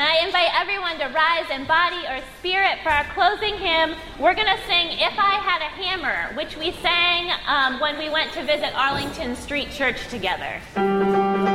And I invite everyone to rise in body or spirit for our closing hymn. We're going to sing If I Had a Hammer, which we sang when we went to visit Arlington Street Church together.